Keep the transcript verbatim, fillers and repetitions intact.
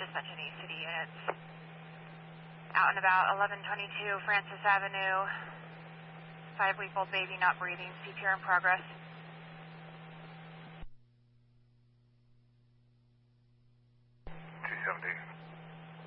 Ascension East City units. Out and about, eleven twenty-two Francis Avenue. Five-week-old baby not breathing. C P R in progress.